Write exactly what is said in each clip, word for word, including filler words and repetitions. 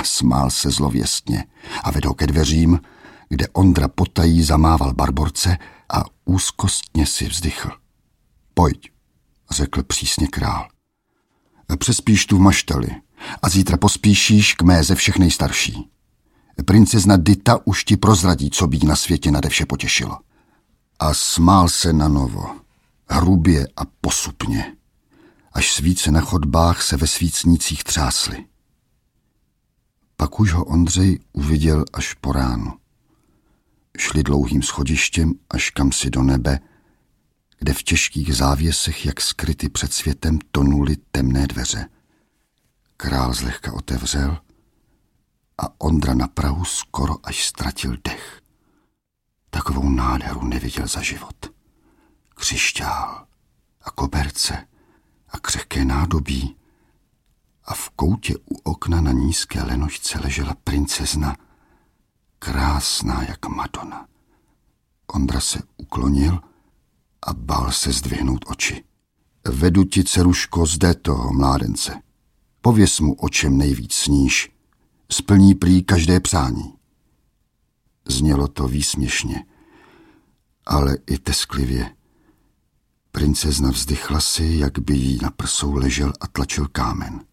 A smál se zlověstně a vedl ke dveřím, kde Ondra potají zamával Barborce a úzkostně si vzdychl. Pojď, řekl přísně král. Přespíš tu v maštali a zítra pospíšíš k mé ze všech nejstarší. Princezna Dita už ti prozradí, co by jí na světě nade vše potěšilo. A smál se na novo, hrubě a posupně, až svíce na chodbách se ve svícnících třásly. Pak už ho Ondřej uviděl až po ránu. Šli dlouhým schodištěm až kamsi do nebe, kde v těžkých závěsech, jak skryty před světem, tonuly temné dveře. Král zlehka otevřel a Ondra na prahu skoro až ztratil dech. Takovou nádheru neviděl za život. Křišťál a koberce a křehké nádobí a v koutě u okna na nízké lenošce ležela princezna, krásná jak Madonna. Ondra se uklonil a bál se zdvihnout oči. Vedu ti, dceruško, zde toho mládence. Pověz mu, o čem nejvíc sníš. Splní prý každé přání. Znělo to výsměšně, ale i tesklivě. Princezna vzdychla si, jak by jí na prsou ležel a tlačil kámen.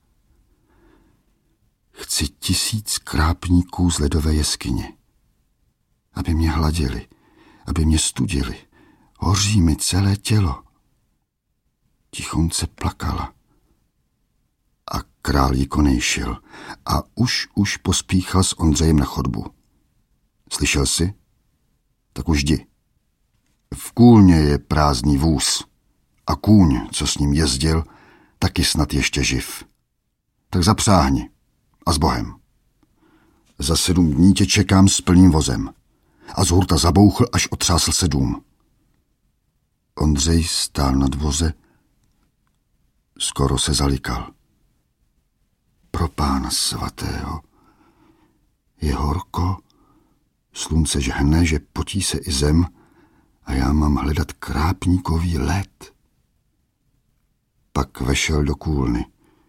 Chci tisíc krápníků z ledové jeskyně, aby mě hladili, aby mě studili. Hoří mi celé tělo. Tichonce plakala. A král jí konejšil a už, už pospíchal s Ondřejem na chodbu. Slyšel jsi? Tak už jdi. V kůlně je prázdný vůz a kůň, co s ním jezdil, taky snad ještě živ. Tak zapřáhni a s Bohem. Za sedm dní tě čekám s plným vozem. A z hurta zabouchl, až otřásl se dům. Ondřej stál na dvoře, skoro se zalikal. Pro Pána svatého. Je horko, slunce žhne, že potí se i zem a já mám hledat krápníkový led. Pak vešel do kůlny.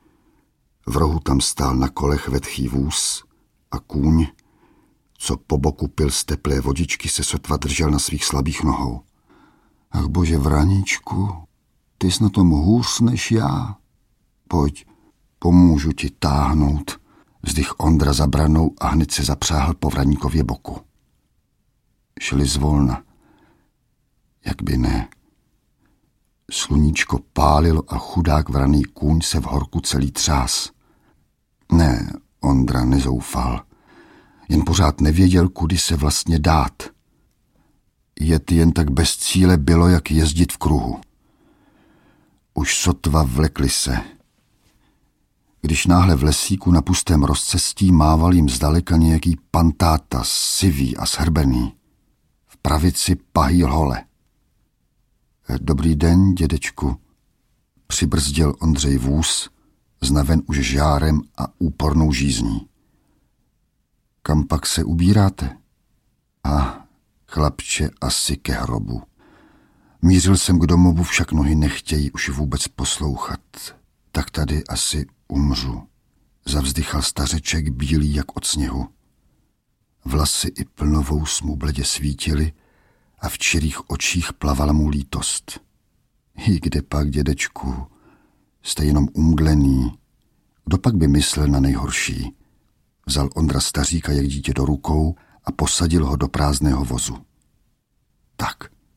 V rohu tam stál na kolech vetchý vůz a kůň, co po boku pil z teplé vodičky, se sotva držel na svých slabých nohou. Ach bože, vraníčku, ty jsi na tom hůř než já. Pojď, pomůžu ti táhnout, vzdych Ondra za branou a hned se zapřáhl po vraníkově boku. Šli zvolna, jak by ne. Sluníčko pálilo a chudák vraný kůň se v horku celý třás. Ne, Ondra nezoufal, jen pořád nevěděl, kudy se vlastně dát. Jet jen tak bez cíle bylo, jak jezdit v kruhu. Už sotva vlekli se. Když náhle v lesíku na pustém rozcestí mával jim zdaleka nějaký pantáta, sivý a shrbený. V pravici pahýl hole. Dobrý den, dědečku, přibrzdil Ondřej vůz, znaven už žárem a úpornou žízní. Kam pak se ubíráte? A chlapče, asi ke hrobu. Mířil jsem k domovu, však nohy nechtějí už vůbec poslouchat. Tak tady asi umřu. Zavzdychal stařeček bílý jak od sněhu. Vlasy i plnovous mu bledě svítily a v čirých očích plavala mu lítost. I kde pak, dědečku, jste jenom umdlený. Kdo pak by myslel na nejhorší? Vzal Ondra staříka jak dítě do rukou a posadil ho do prázdného vozu. Tak.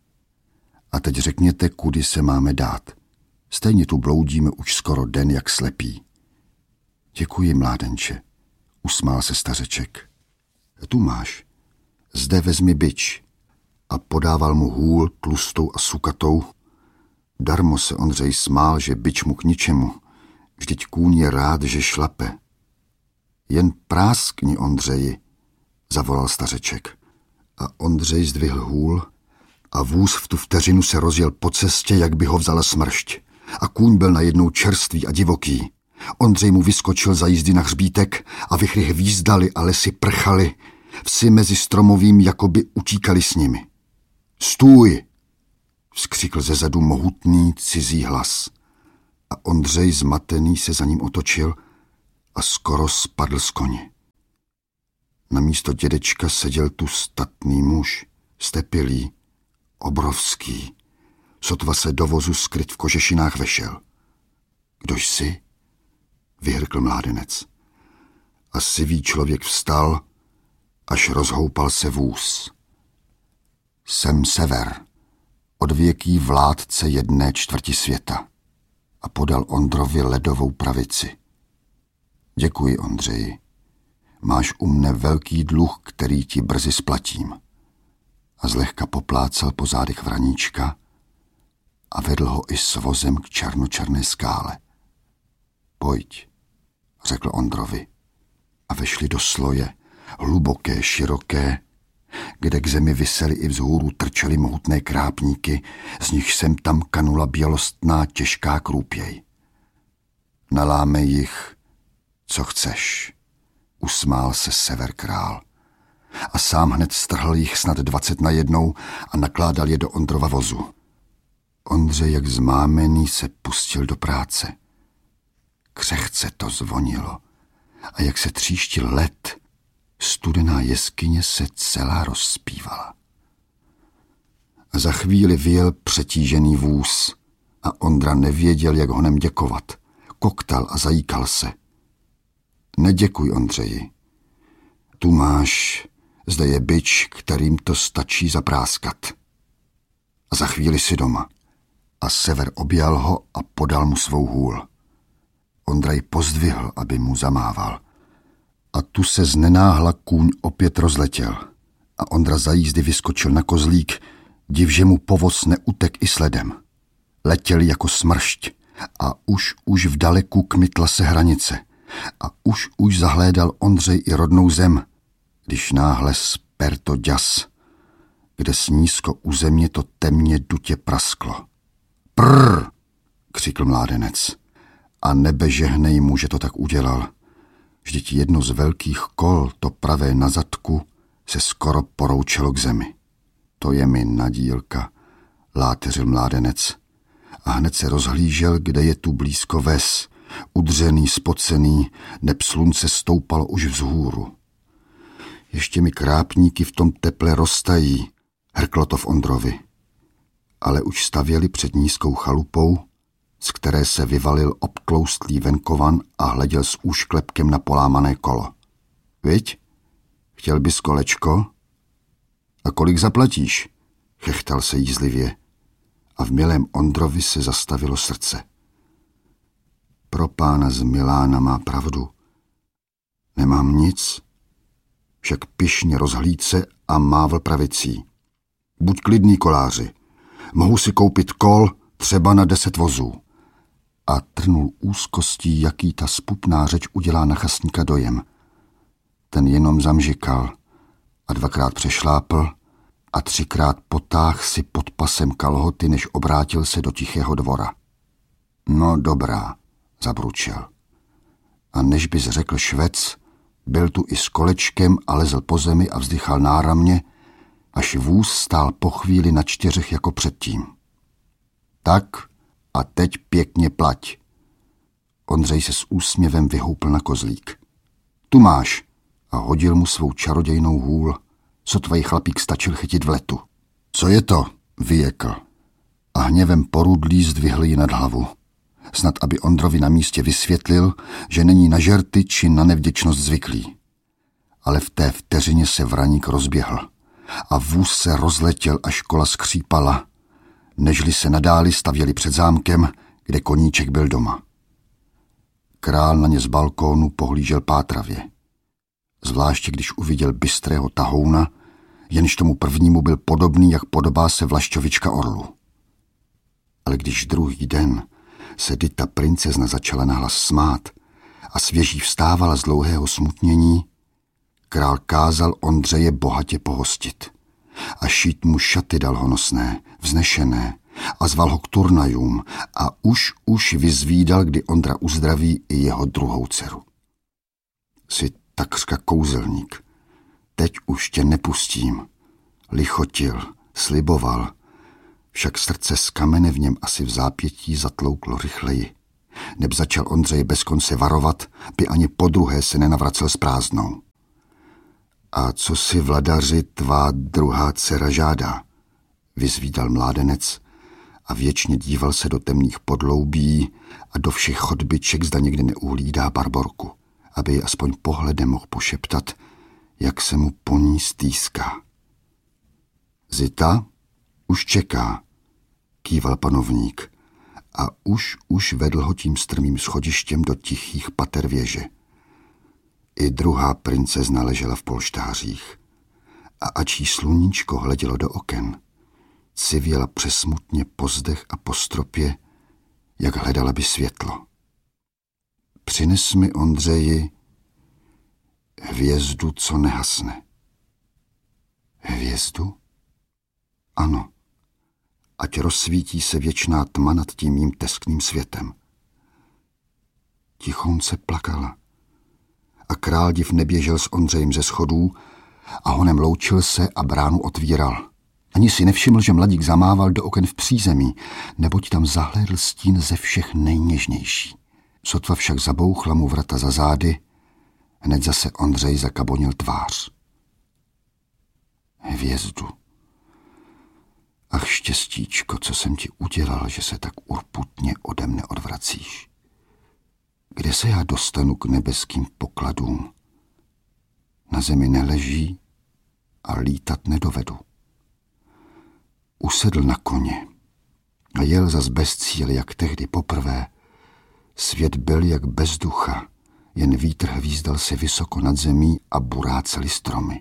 A teď řekněte, kudy se máme dát. Stejně tu bloudíme už skoro den jak slepí. Děkuji, mládenče, usmál se stařeček. Tu máš. Zde vezmi bič. A podával mu hůl tlustou a sukatou. Darmo se Ondřej smál, že bič mu k ničemu. Vždyť kůň je rád, že šlape. Jen práskni, Ondřeji, zavolal stařeček. A Ondřej zdvihl hůl a vůz v tu vteřinu se rozjel po cestě, jak by ho vzala smršť. A kůň byl najednou čerstvý a divoký. Ondřej mu vyskočil za jízdy na hřbítek a vichry hvízdali a lesy prchaly. Vsi mezi stromovým jakoby utíkali s nimi. Stůj! Vzkřikl zezadu mohutný cizí hlas. A Ondřej zmatený se za ním otočil a skoro spadl z koně. Na místo dědečka seděl tu statný muž, stepilý, obrovský. Sotva se do vozu skryt v kožešinách vešel. Kdož jsi? Vyhrkl mládenec. A sivý člověk vstal, až rozhoupal se vůz. Jsem Sever, odvěký vládce jedné čtvrti světa, a podal Ondrovi ledovou pravici. Děkuji, Ondřeji. Máš u mne velký dluh, který ti brzy splatím. A zlehka poplácal po zádech vraníčka a vedl ho i s vozem k černočerné skále. Pojď, řekl Ondrovi. A vešli do sloje, hluboké, široké, kde k zemi visely i vzhůru trčely mohutné krápníky, z nich sem tam kanula bělostná těžká krůpěj. Nalámej jich, co chceš, usmál se Sever král. A sám hned strhl jich snad dvacet na jednou a nakládal je do Ondrova vozu. Ondřej, jak zmámený, se pustil do práce. Křehce to zvonilo a jak se tříštil led, studená jeskyně se celá rozspívala. Za chvíli vyjel přetížený vůz a Ondra nevěděl, jak honem děkovat. Koktal a zajíkal se. Neděkuj, Ondřeji. Tu máš, zde je bič, kterým to stačí zapráskat. A za chvíli si doma. A Sever objal ho a podal mu svou hůl. Ondra ji pozdvihl, aby mu zamával. A tu se znenáhla kůň opět rozletěl. A Ondra za jízdy vyskočil na kozlík, div, že mu povoz neutek i sledem. Letěli jako smršť a už už v daleku kmitla se hranice. A už už zahlédal Ondřej i rodnou zem, když náhle sper to děs, kde snízko u země to temně dutě prasklo. Prrr, křikl mládenec. A nebe žehnej mu, že to tak udělal. Vždyť jedno z velkých kol, to pravé na zadku, se skoro poroučelo k zemi. To je mi nadílka, láteřil mládenec. A hned se rozhlížel, kde je tu blízko ves, udřený, spocený, neb slunce stoupalo už vzhůru. Ještě mi krápníky v tom teple roztají, hrklo to v Ondrovi. Ale už stavěli před nízkou chalupou, z které se vyvalil obtloustlý venkovan a hleděl s úšklepkem na polámané kolo. Viď? Chtěl bys kolečko? A kolik zaplatíš? Chechtal se jízlivě. A v milém Ondrovi se zastavilo srdce. Pro pána z Milána má pravdu. Nemám nic, však pyšně rozhlíd se a mávl pravicí. Buď klidný, koláři. Mohu si koupit kol třeba na deset vozů. A trnul úzkostí, jaký ta spupná řeč udělá na chastníka dojem. Ten jenom zamžikal a dvakrát přešlápl a třikrát potáh si pod pasem kalhoty, než obrátil se do tichého dvora. No dobrá, zabručel. A než bys řekl švec, byl tu i s kolečkem a lezl po zemi a vzdychal náramně, až vůz stál po chvíli na čtyřech jako předtím. Tak a teď pěkně plať. Ondřej se s úsměvem vyhoupl na kozlík. Tu máš, a hodil mu svou čarodějnou hůl, sotva jí chlapík stačil chytit v letu. Co je to? Vyjekl. A hněvem porudlý zdvihl ji nad hlavu. Snad, aby Ondrovi na místě vysvětlil, že není na žerty či na nevděčnost zvyklý. Ale v té vteřině se vraník rozběhl a vůz se rozletěl, až kola skřípala, nežli se nadáli stavěli před zámkem, kde koníček byl doma. Král na ně z balkónu pohlížel pátravě. Zvláště když uviděl bystrého tahouna, jenž tomu prvnímu byl podobný, jak podobá se vlašťovička orlu. Ale když druhý den se Dita princezna začala nahlas smát a svěží vstávala z dlouhého smutnění, král kázal Ondřeje bohatě pohostit a šít mu šaty dal honosné, vznešené a zval ho k turnajům a už už vyzvídal, kdy Ondra uzdraví i jeho druhou dceru. Jsi takřka kouzelník, teď už tě nepustím, lichotil, sliboval, však srdce z kamene v něm asi v zápětí zatlouklo rychleji. Neb začal Ondřej bez konce varovat, by ani podruhé se nenavracel s prázdnou. A co si, vladaři, tvá druhá dcera žádá? Vyzvídal mládenec a věčně díval se do temných podloubí a do všech chodbiček, zda někde neuhlídá Barborku, aby ji aspoň pohledem mohl pošeptat, jak se mu po ní stýská. Zita už čeká, kýval panovník a už už vedl ho tím strmým schodištěm do tichých pater věže. I druhá princezna ležela v polštářích a ač jí sluníčko hledělo do oken, civěla přesmutně po zdech a po stropě, jak hledala by světlo. Přines mi, Ondřeji, hvězdu, co nehasne. Hvězdu? Ano, ať rozsvítí se věčná tma nad tím mým teskným světem. Tichounce plakala a král div neběžel s Ondřejem ze schodů a honem loučil se a bránu otvíral. Ani si nevšiml, že mladík zamával do oken v přízemí, neboť tam zahlédl stín ze všech nejněžnější. Sotva však zabouchla mu vrata za zády, hned zase Ondřej zakabonil tvář. Hvězdu. Ach, štěstíčko, co jsem ti udělal, že se tak urputně ode mne odvracíš. Kde se já dostanu k nebeským pokladům? Na zemi neleží a lítat nedovedu. Usedl na koně a jel zas bez cíle, jak tehdy poprvé. Svět byl jak bez ducha, jen vítr hvízdal se vysoko nad zemí a buráceli stromy.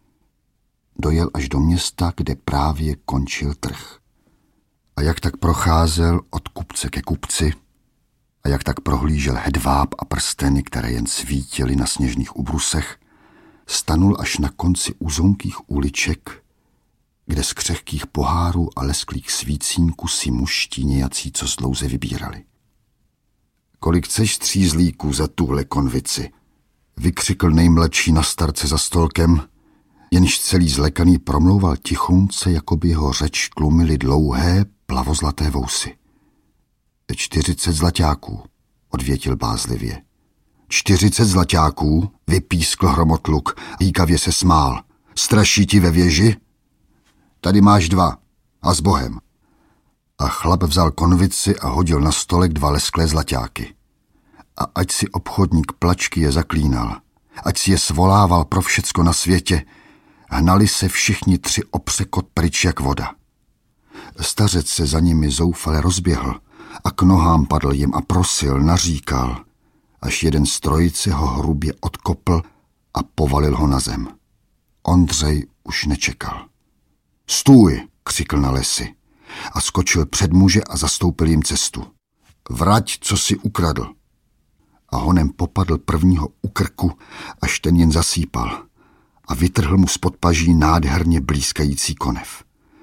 Dojel až do města, kde právě končil trh. A jak tak procházel od kupce ke kupci, a jak tak prohlížel hedváb a prsteny, které jen svítily na sněžných ubrusech, stanul až na konci uzonkých uliček, kde z křehkých pohárů a lesklých svícínků si muští nějací, co zdlouze vybírali. Kolik chceš střízlíků za tuhle konvici? Vykřikl nejmladší na starce za stolkem, jenž celý zlekaný promlouval tichounce, jako by jeho řeč tlumily dlouhé plavozlaté vousy. Čtyřicet zlaťáků, odvětil bázlivě. Čtyřicet zlaťáků, vypískl hromotluk, líkavě se smál. Straší ti ve věži? Tady máš dva, a s Bohem. A chlap vzal konvici a hodil na stolek dva lesklé zlaťáky. A ať si obchodník plačky je zaklínal, ať si je svolával pro všecko na světě, hnali se všichni tři o překot pryč jak voda. Stařec se za nimi zoufale rozběhl a k nohám padl jim a prosil, naříkal, až jeden z trojice ho hrubě odkopl a povalil ho na zem. Ondřej už nečekal. Stůj, křikl na lesy a skočil před muže a zastoupil jim cestu. Vrať, co si ukradl. A honem popadl prvního u krku, až ten jen zasýpal a vytrhl mu z podpaží nádherně blízkající konev.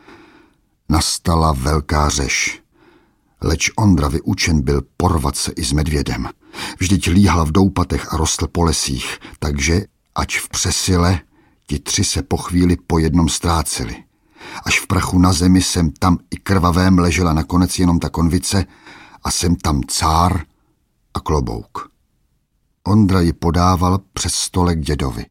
Nastala velká řeš, leč Ondra vyučen byl porvat se i s medvědem. Vždyť líhala v doupatech a rostl po lesích, takže, ať v přesile, ti tři se po chvíli po jednom ztráceli. Až v prachu na zemi sem tam i krvavém ležela nakonec jenom ta konvice a sem tam cár a klobouk. Ondra ji podával přes stolek dědovi.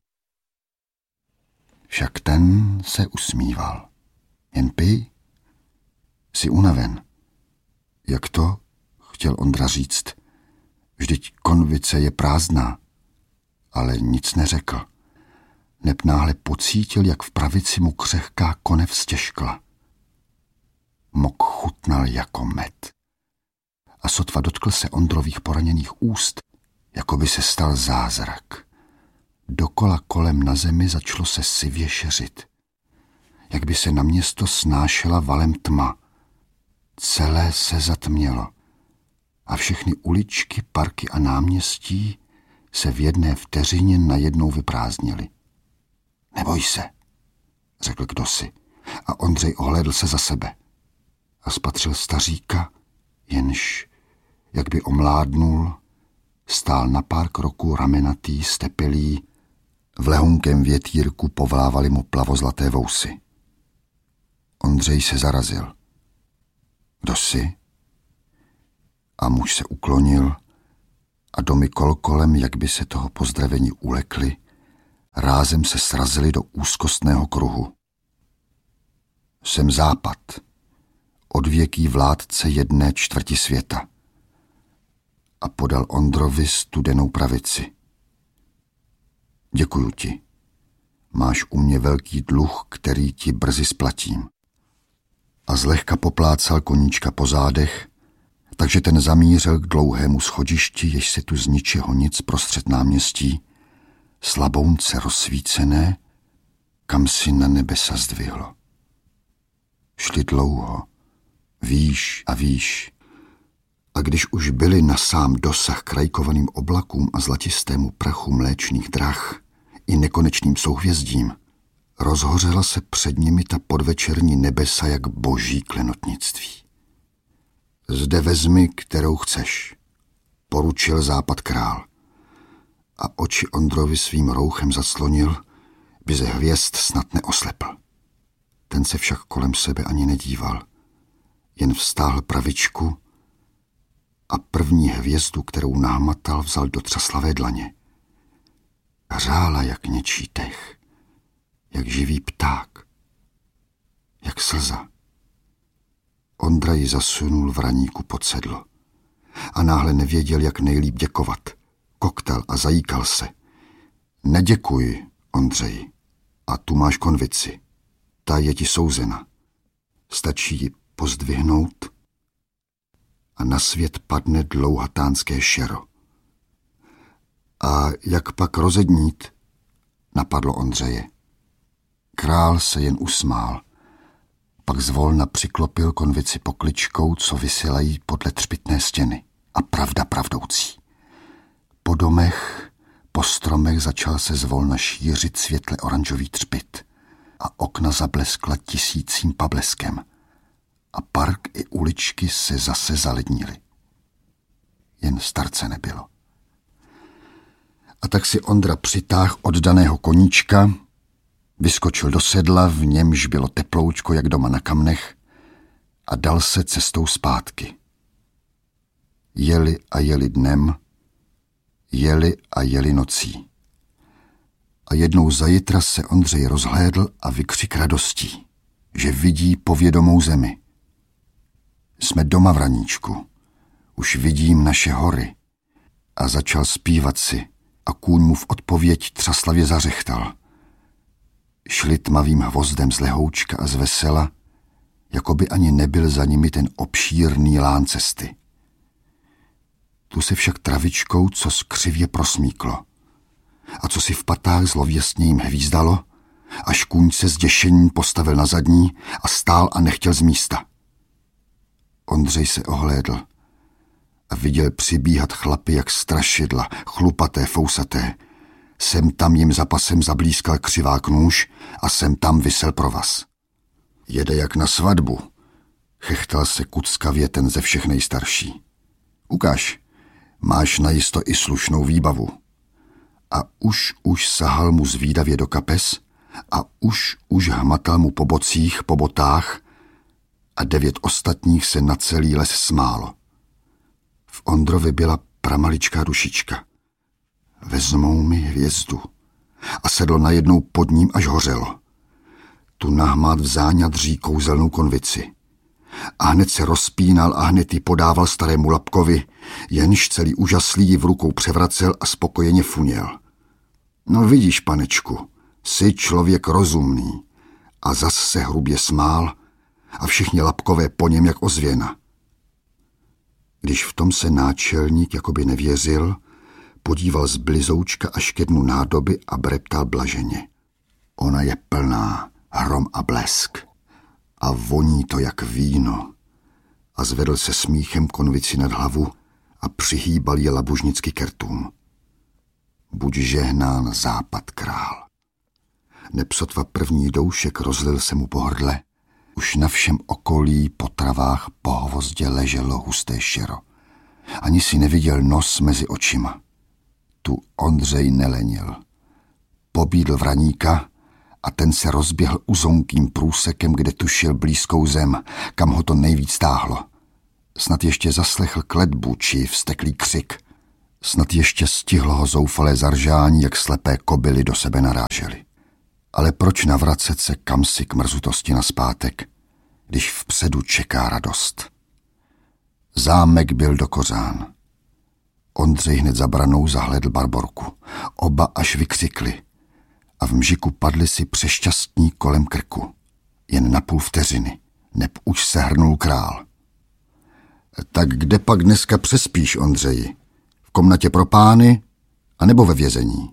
Však ten se usmíval. Jen pij, jsi unaven. Jak to? Chtěl Ondra říct. Vždyť konvice je prázdná. Ale nic neřekl. Neb náhle pocítil, jak v pravici mu křehká konev stěžkla. Mok chutnal jako med. A sotva dotkl se Ondrových poraněných úst, jako by se stal zázrak. Dokola kolem na zemi začalo se sivě šeřit. Jak by se na město snášela valem tma. Celé se zatmělo a všechny uličky, parky a náměstí se v jedné vteřině najednou vyprázdnily. Neboj se, řekl kdosi a Ondřej ohlédl se za sebe a spatřil staříka, jenž, jak by omládnul, stál na pár kroků ramenatý, stepilý, v lehunkém větírku povlávali mu plavozlaté vousy. Ondřej se zarazil. Kdo jsi? A muž se uklonil a domy kol kolem, jak by se toho pozdravení ulekli rázem se srazily do úzkostného kruhu. Jsem západ, odvěký vládce jedné čtvrti světa. A podal Ondrovi studenou pravici. Děkuju ti. Máš u mě velký dluh, který ti brzy splatím. A zlehka poplácal koníčka po zádech, takže ten zamířil k dlouhému schodišti, jež se tu z ničeho nic prostřed náměstí, slabounce rozsvícené, kam si na nebesa zdvihlo. Šli dlouho, výš a výš, a když už byli na sám dosah krajkovaným oblakům a zlatistému prachu mléčných drah i nekonečným souhvězdím, rozhořela se před nimi ta podvečerní nebesa jak boží klenotnictví. Zde vezmi, kterou chceš, poručil západ král a oči Ondrovi svým rouchem zaslonil, by ze hvězd snad neoslepl. Ten se však kolem sebe ani nedíval, jen vztáhl pravičku a první hvězdu, kterou nahmatal, vzal do třaslavé dlaně. Hřála jak něčí dech, jak živý pták, jak slza. Ondra ji zasunul v raníku pod sedlo a náhle nevěděl, jak nejlíp děkovat. Koktal a zajíkal se. Neděkuji, Ondřeji, a tu máš konvici. Ta je ti souzena. Stačí ji pozdvihnout a na svět padne dlouhatánské šero. A jak pak rozednít? Napadlo Ondřeje. Král se jen usmál, pak zvolna přiklopil konvici pokličkou, co vysílají podle třpytné stěny. A pravda pravdoucí. Po domech, po stromech začal se zvolna šířit světle oranžový třpyt a okna zableskla tisícím pableskem a park i uličky se zase zalednily. Jen starce nebylo. A tak si Ondra přitáhl oddaného koníčka, vyskočil do sedla, v němž bylo teploučko jak doma na kamnech, a dal se cestou zpátky. Jeli a jeli dnem, jeli a jeli nocí. A jednou zajitra se Ondřej rozhlédl a vykřik radostí, že vidí povědomou zemi. Jsme doma v raníčku, už vidím naše hory. A začal zpívat si a kůň mu v odpověď třaslavě zařechtal. Šli tmavým hvozdem z lehoučka a z vesela, jako by ani nebyl za nimi ten obšírný lán cesty. Tu se však travičkou co skřivě prosmíklo a co si v patách zlověstně jim hvízdalo, až kůň se zděšením postavil na zadní a stál a nechtěl z místa. Ondřej se ohlédl a viděl přibíhat chlapy jak strašidla, chlupaté, fousaté. Sem tam jim za pasem zablízkal křivák nůž a sem tam visel provaz. Jede jak na svatbu, chechtal se kuckavě ten ze všech nejstarší. Ukaž, máš najisto i slušnou výbavu. A už už sahal mu zvídavě do kapes a už už hmatal mu po bocích, po botách a devět ostatních se na celý les smálo. V Ondrovi byla pramaličká dušička. Vezmou mi hvězdu a sedlo najednou pod ním, až hořelo. Tu nahmát v záňadří kouzelnou konvici. A hned se rozpínal a hned ji podával starému Lapkovi, jenž celý úžaslý ji v rukou převracel a spokojeně funěl. No vidíš, panečku, jsi člověk rozumný. A zas se hrubě smál a všichni Lapkové po něm jak ozvěna. Když v tom se náčelník jakoby nevěřil, podíval z blizoučka až ke dnu nádoby a breptal blaženě. Ona je plná, hrom a blesk. A voní to jak víno. A zvedl se smíchem konvici nad hlavu a přihýbal je labužnicky k rtům. Buď žehnán západ král. Nepsotva první doušek rozlil se mu po hrdle. Už na všem okolí po travách po hvozdě leželo husté šero. Ani si neviděl nos mezi očima. Tu Ondřej nelenil. Pobídl vraníka a ten se rozběhl uzonkým průsekem, kde tušil blízkou zem, kam ho to nejvíc táhlo. Snad ještě zaslechl kletbu či vzteklý křik. Snad ještě stihlo ho zoufalé zaržání, jak slepé kobily do sebe narážely. Ale proč navracet se kamsi k mrzutosti nazpátek, když vpředu čeká radost? Zámek byl dokořán. Ondřej hned za branou zahledl Barborku. Oba až vykřikli a v mžiku padli si přešťastní kolem krku. Jen na půl vteřiny, neb už se hrnul král. Tak kde pak dneska přespíš, Ondřeji? V komnatě pro pány, anebo ve vězení?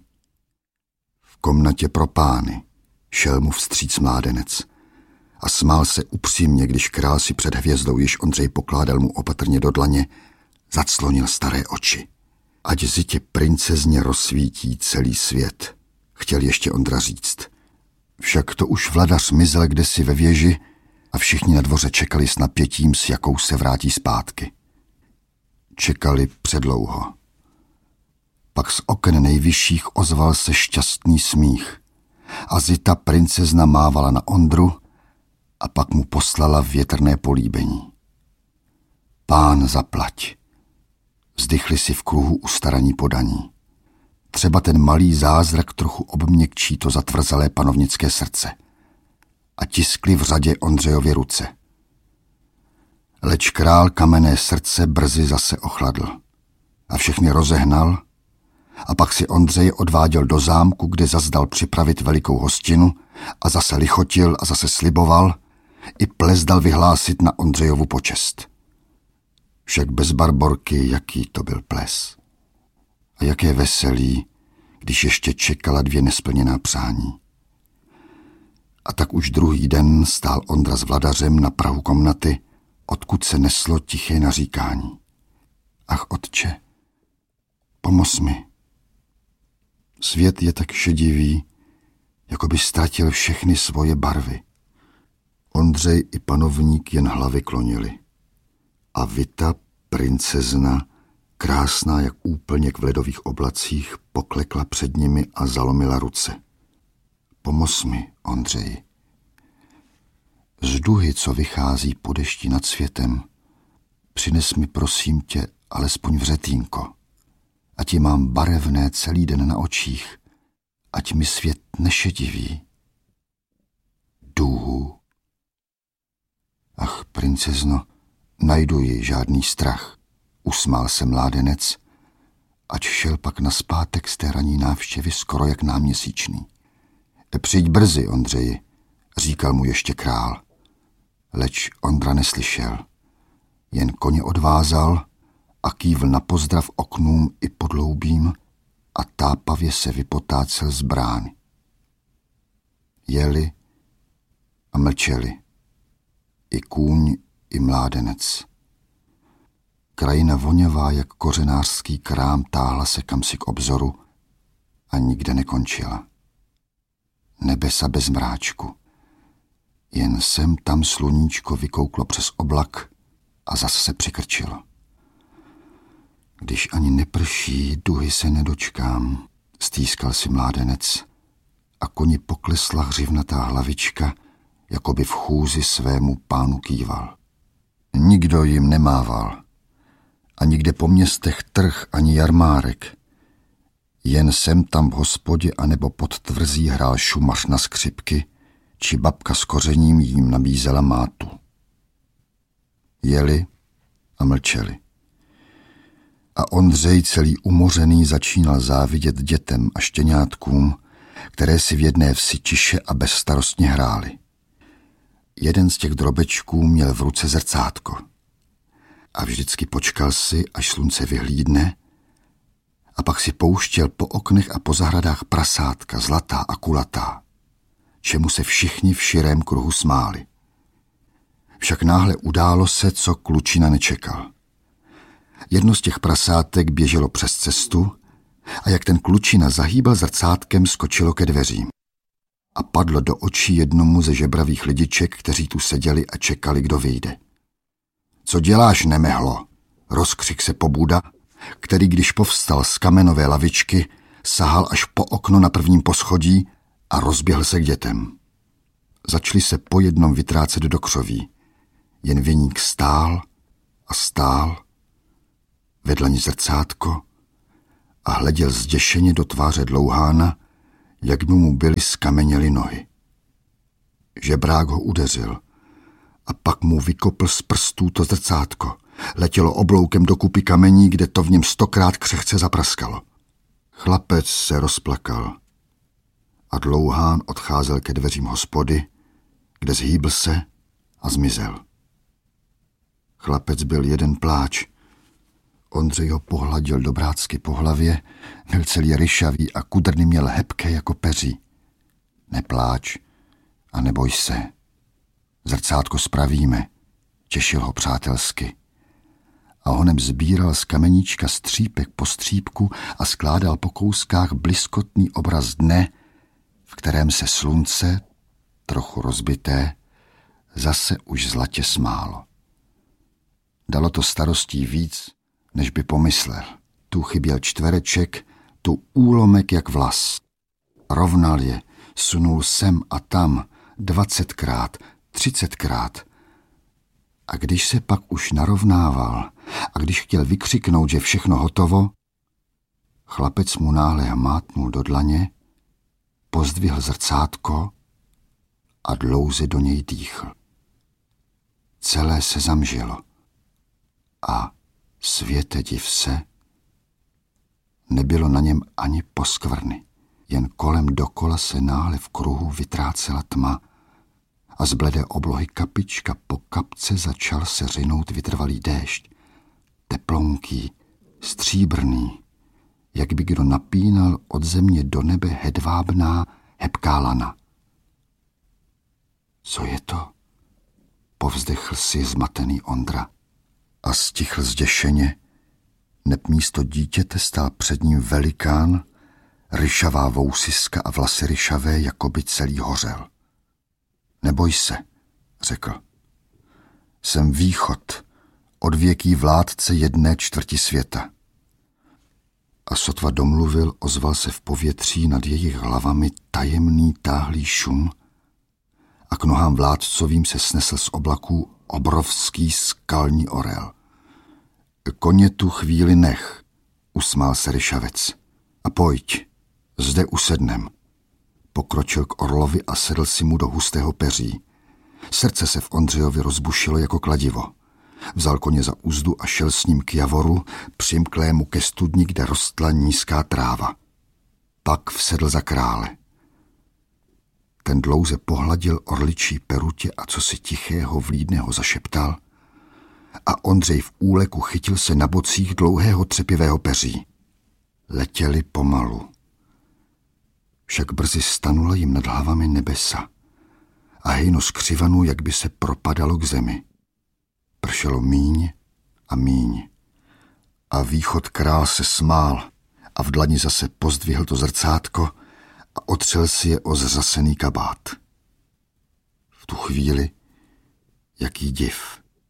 V komnatě pro pány, šel mu vstříc mládenec a smál se upřímně, když král si před hvězdou, již Ondřej pokládal mu opatrně do dlaně, zaclonil staré oči. Ať zitě princezně rozsvítí celý svět, chtěl ještě Ondra říct. Však to už vladař mizel kdesi ve věži a všichni na dvoře čekali s napětím, s jakou se vrátí zpátky. Čekali předlouho. Pak z oken nejvyšších ozval se šťastný smích a zita princezna mávala na Ondru a pak mu poslala větrné políbení. Pán zaplať. Vzdychli si v kruhu ustaraní podaní. Třeba ten malý zázrak trochu obměkčí to zatvrzalé panovnické srdce. A tiskli v řadě Ondřejově ruce. Leč král kamenné srdce brzy zase ochladl a všechny rozehnal a pak si Ondřej odváděl do zámku, kde zazdal připravit velikou hostinu a zase lichotil a zase sliboval i ples dal vyhlásit na Ondřejovu počest. Však bez Barborky, jaký to byl ples. A jaké veselí, když ještě čekala dvě nesplněná přání. A tak už druhý den stál Ondra s vladařem na prahu komnaty, odkud se neslo tiché naříkání. Ach, otče, pomoz mi. Svět je tak šedivý, jako by ztratil všechny svoje barvy. Ondřej i panovník jen hlavy klonili. A Vita, princezna, krásná jak úplněk v ledových oblacích, poklekla před nimi a zalomila ruce. Pomoz mi, Ondřeji. Z duhy, co vychází po dešti nad světem, přines mi, prosím tě, alespoň vřetínko. Ať ji mám barevné celý den na očích, ať mi svět nešediví. Důhu. Ach, princezno, najdu ji žádný strach, usmál se mládenec, ač šel pak nazpátek z té ranní návštěvy skoro jak náměsíčný. Přijď brzy, Ondřeji, říkal mu ještě král. Leč Ondra neslyšel, jen koně odvázal a kývl na pozdrav oknům i podloubím a tápavě se vypotácel z brány. Jeli a mlčeli, i kůň, i mládenec. Krajina voňavá jak kořenářský krám táhla se kamsi k obzoru a nikde nekončila. Nebesa bez mráčku. Jen sem tam sluníčko vykouklo přes oblak a zase se přikrčilo. Když ani neprší, duhy se nedočkám, stýskal si mládenec a koni poklesla hřivnatá hlavička, jako by v chůzi svému pánu kýval. Nikdo jim nemával. A nikde po městech trh ani jarmárek. Jen sem tam v hospodě anebo pod tvrzí hrál šumař na skřipky, či babka s kořením jim nabízela mátu. Jeli a mlčeli. A Ondřej celý umořený začínal závidět dětem a štěňátkům, které si v jedné vsi tiše a bezstarostně hrály. Jeden z těch drobečků měl v ruce zrcátko a vždycky počkal si, až slunce vyhlídne, a pak si pouštěl po oknech a po zahradách prasátka, zlatá a kulatá, čemu se všichni v širém kruhu smáli. Však náhle událo se, co klučina nečekal. Jedno z těch prasátek běželo přes cestu a jak ten klučina zahýbal zrcátkem, skočilo ke dveřím. A padlo do očí jednomu ze žebravých lidiček, kteří tu seděli a čekali, kdo vyjde. Co děláš, nemehlo? Rozkřik se pobuda, který, když povstal z kamenové lavičky, sahal až po okno na prvním poschodí a rozběhl se k dětem. Začali se po jednom vytrácet do křoví. Jen viník stál a stál, vedle ní zrcátko a hleděl zděšeně do tváře Dlouhána, jak by mu byly skameněly nohy. Žebrák ho udeřil a pak mu vykopl z prstů to zrcátko. Letělo obloukem do kupy kamení, kde to v něm stokrát křehce zapraskalo. Chlapec se rozplakal a Dlouhán odcházel ke dveřím hospody, kde zhýbl se a zmizel. Chlapec byl jeden pláč. Ondřej ho pohladil dobrácky po hlavě, byl celý ryšavý a kudrny měl hebké jako peří. Nepláč a neboj se. Zrcátko spravíme, těšil ho přátelsky. A honem sbíral z kameníčka střípek po střípku a skládal po kouskách bliskotný obraz dne, v kterém se slunce, trochu rozbité, zase už zlatě smálo. Dalo to starostí víc, než by pomyslel. Tu chyběl čtvereček, tu úlomek jak vlas. Rovnal je, sunul sem a tam, dvacetkrát, třicetkrát. A když se pak už narovnával a když chtěl vykřiknout, že všechno hotovo, chlapec mu náhle hmátnul do dlaně, pozdvihl zrcátko a dlouze do něj dýchl. Celé se zamžilo a světe div se, nebylo na něm ani poskvrny, jen kolem dokola se náhle v kruhu vytrácela tma a z bledé oblohy kapička po kapce začal se řinout vytrvalý déšť, teplonký, stříbrný, jak by kdo napínal od země do nebe hedvábná, hebká lana. Co je to? Povzdechl si zmatený Ondra a stichl zděšeně, neb místo dítěte stál před ním velikán, ryšavá vousiska a vlasy ryšavé, jako by celý hořel. Neboj se, řekl. Jsem Východ, odvěký vládce jedné čtvrti světa. A sotva domluvil, ozval se v povětří nad jejich hlavami tajemný táhlý šum a k nohám vládcovým se snesl z oblaků obrovský skalní orel. Koně tu chvíli nech, usmál se ryšavec. A pojď, zde usednem. Pokročil k orlovi a sedl si mu do hustého peří. Srdce se v Ondřejovi rozbušilo jako kladivo. Vzal koně za uzdu a šel s ním k javoru, přimklému ke studni, kde rostla nízká tráva. Pak vsedl za krále. Ten dlouze pohladil orličí perutě a co si tichého vlídného zašeptal a Ondřej v úleku chytil se na bocích dlouhého třepivého peří. Letěli pomalu. Však brzy stanula jim nad hlavami nebesa a hejno skřivanu, jak by se propadalo k zemi. Pršelo míň a míň. A Východ král se smál a v dlani zase pozdvihl to zrcátko a otřel si je o zřasený kabát. V tu chvíli, jaký div.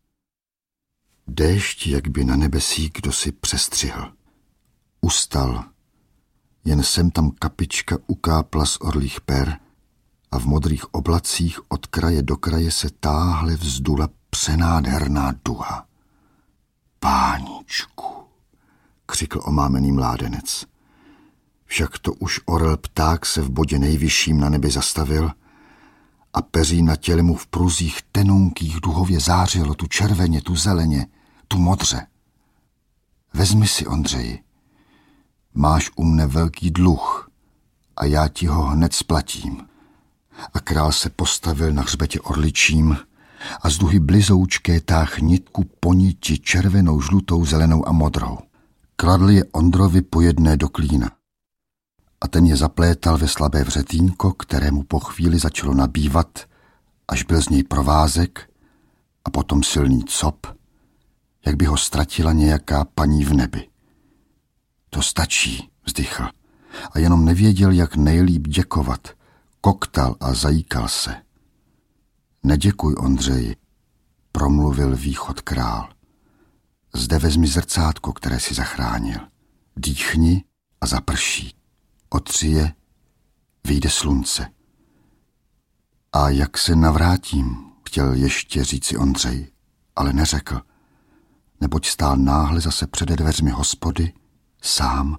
Déšť, jak by na nebesí kdo si přestřihl. Ustal, jen sem tam kapička ukápla z orlých per a v modrých oblacích od kraje do kraje se táhle vzdula přenádherná duha. Páničku, křikl omámený mládenec. Však to už orel pták se v bodě nejvyšším na nebi zastavil a peří na těle mu v pruzích tenounkých duhově zářilo tu červeně, tu zeleně, tu modře. Vezmi si, Ondřeji, máš u mne velký dluh a já ti ho hned splatím. A král se postavil na hřbetě orličím a z duhy blizoučké táh nitku po niti červenou, žlutou, zelenou a modrou. Kladl je Ondrovi po jedné do klína. A ten je zaplétal ve slabé vřetínko, kterému po chvíli začalo nabývat, až byl z něj provázek a potom silný cop, jak by ho ztratila nějaká paní v nebi. To stačí, vzdychl, a jenom nevěděl, jak nejlíp děkovat. Koktal a zajíkal se. Neděkuj, Ondřeji, promluvil Východ král. Zde vezmi zrcátko, které si zachránil. Dýchni a zaprší. Otři je, vyjde slunce. A jak se navrátím, chtěl ještě říci Ondřej, ale neřekl, neboť stál náhle zase přede dveřmi hospody, sám,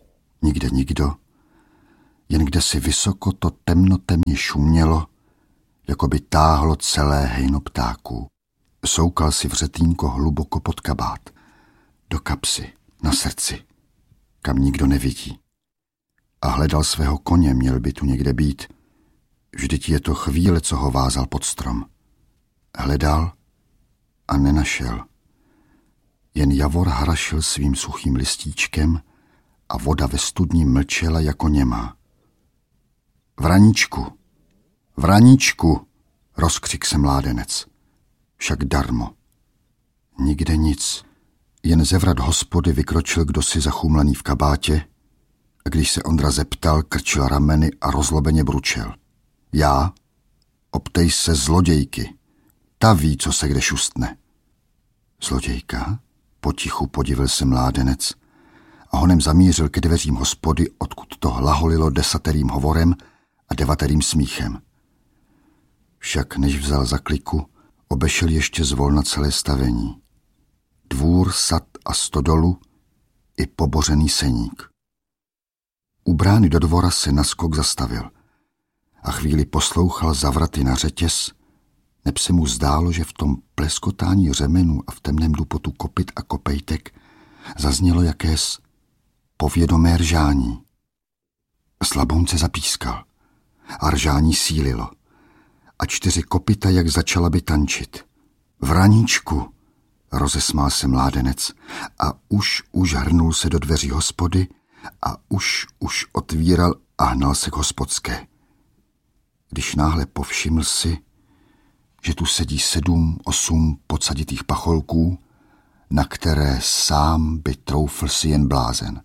Nikde nikdo, jen kde si vysoko to temnotemně šumělo, jako by táhlo celé hejno ptáků. Soukal si vřetínko hluboko pod kabát, do kapsy, na srdci, kam nikdo nevidí. A hledal svého koně, měl by tu někde být. Vždyť je to chvíle, co ho vázal pod strom. Hledal a nenašel. Jen javor hrašil svým suchým listíčkem a voda ve studni mlčela jako němá. Vraníčku, vraníčku, rozkřik se mládenec. Však darmo. Nikde nic. Jen ze vrat hospody vykročil kdosi zachumlaný v kabátě a když se Ondra zeptal, krčil rameny a rozlobeně bručel. Já? Optej se zlodějky. Ta ví, co se kde šustne. Zlodějka? Potichu podivil se mládenec a honem zamířil ke dveřím hospody, odkud to hlaholilo desaterým hovorem a devaterým smíchem. Však než vzal za kliku, obešel ještě zvolna celé stavení. Dvůr, sad a stodolu i pobořený seník. U brány do dvora se naskok zastavil a chvíli poslouchal zavraty na řetěz, neb se mu zdálo, že v tom pleskotání řemenů a v temném dupotu kopyt a kopejtek zaznělo jakés povědomé ržání. Slabounce zapískal a ržání sílilo a čtyři kopyta jak začala by tančit. Vraníčku, rozesmál se mládenec a už, už hrnul se do dveří hospody a už, už otvíral a hnal se k hospodské. Když náhle povšiml si, že tu sedí sedm, osm podsaditých pacholků, na které sám by troufl si jen blázen.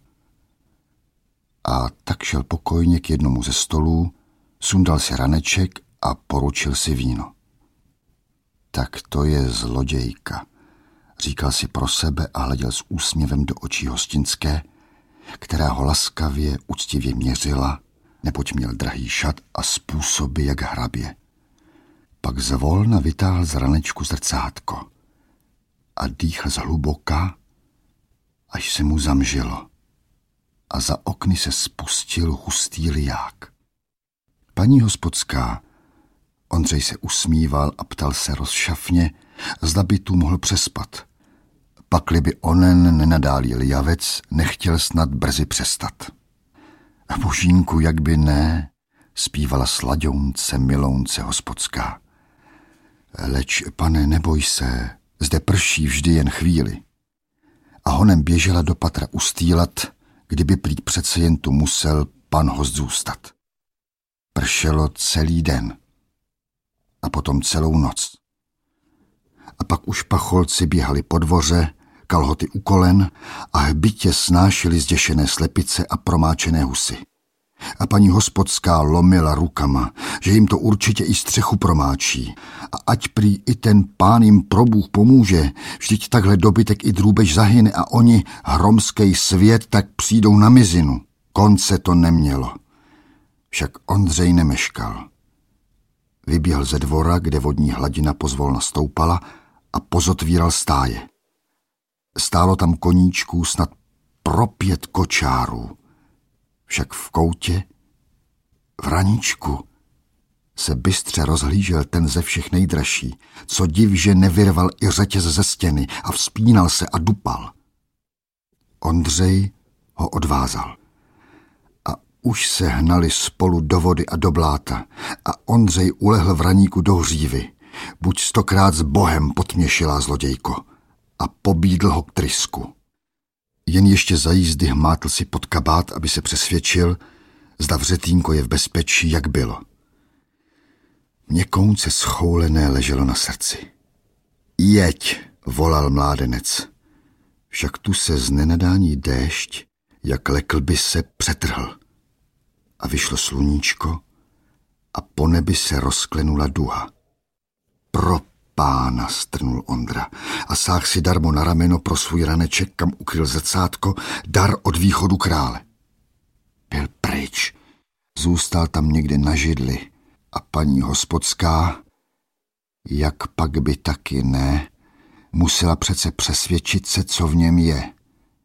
A tak šel pokojně k jednomu ze stolů, sundal si raneček a poručil si víno. Tak to je zlodějka, říkal si pro sebe a hleděl s úsměvem do očí hostinské, která ho laskavě, úctivě měřila, neboť měl drahý šat a způsoby jak hrabě. Pak zvolna vytáhl z ranečku zrcátko a dýchl zhluboka, až se mu zamžilo a za okny se spustil hustý liják. Paní hospodská, Ondřej se usmíval a ptal se rozšafně, zda by tu mohl přespat. Pakli by onen nenadálý lijavec nechtěl snad brzy přestat. A božínku, jak by ne, zpívala slaďounce, milounce hospodská. Leč, pane, neboj se, zde prší vždy jen chvíli. A honem běžela do patra ustýlat, kdyby prý přece jen tu musel pan host zůstat. Pršelo celý den a potom celou noc. A pak už pacholci běhali po dvoře, kalhoty u kolen a hbitě snášeli zděšené slepice a promáčené husy. A paní hospodská lomila rukama, že jim to určitě i střechu promáčí. A ať prý i ten pán jim probůh pomůže, vždyť takhle dobytek i drůbež zahyne a oni, hromskej svět, tak přijdou na mizinu. Konce to nemělo. Však Ondřej nemeškal. Vyběhl ze dvora, kde vodní hladina pozvolna stoupala a pozotvíral stáje. Stálo tam koníčků snad pro pět kočárů. Však v koutě, v raníčku, se bystře rozhlížel ten ze všech nejdražší, co div, že nevyrval i řetěz ze stěny a vzpínal se a dupal. Ondřej ho odvázal. A už se hnali spolu do vody a do bláta a Ondřej ulehl v raníku do hřívy, buď stokrát s Bohem potměšilá zlodějko, a pobídl ho k trysku. Jen ještě za jízdy hmátl si pod kabát, aby se přesvědčil, zda vřetínko je v bezpečí, jak bylo. Měkounce schoulené leželo na srdci. Jeď, volal mládenec. Však tu se z nenadání déšť, jak lekl by se, přetrhl. A vyšlo sluníčko a po nebi se rozklenula duha. Pro pána, strnul Ondra a sáhl si darmo na rameno pro svůj raneček, kam ukryl zrcátko, dar od východu krále. Byl pryč, zůstal tam někde na židli a paní hospodská, jak pak by taky ne, musela přece přesvědčit se, co v něm je.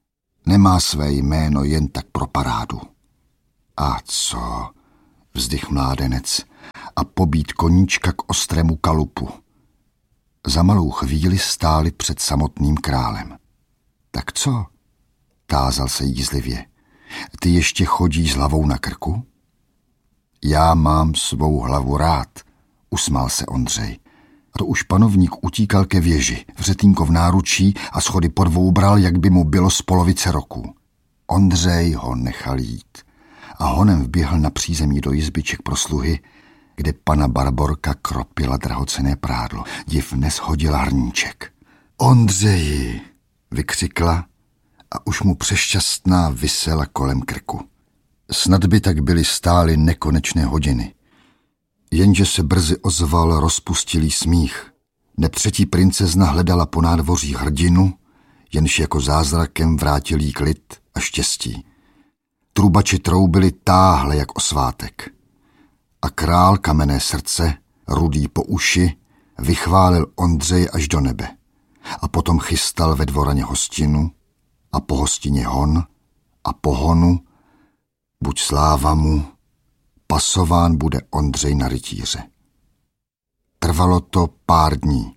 Nemá své jméno jen tak pro parádu. A co? Vzdych mládenec a pobít koníčka k ostrému kalupu. Za malou chvíli stáli před samotným králem. Tak co? Tázal se jízlivě. Ty ještě chodíš s hlavou na krku? Já mám svou hlavu rád, usmál se Ondřej. A to už panovník utíkal ke věži, vřetínko v náručí a schody po dvou bral, jak by mu bylo z polovice roku. Ondřej ho nechal jít a honem vběhl na přízemí do izbiček pro sluhy, kde pana Barborka kropila drahocenné prádlo. Div neshodila hrníček. Ondřeji, vykřikla a už mu přešťastná visela kolem krku. Snad by tak byly stály nekonečné hodiny. Jenže se brzy ozval rozpustilý smích. Nepřetí princezna hledala po nádvoří hrdinu, jenž jako zázrakem vrátil jí klid a štěstí. Trubači troubili táhle jak o svátek. A král kamenné srdce, rudý po uši, vychválil Ondřeje až do nebe. A potom chystal ve dvoraně hostinu a po hostině hon a po honu, buď sláva mu, pasován bude Ondřej na rytíře. Trvalo to pár dní.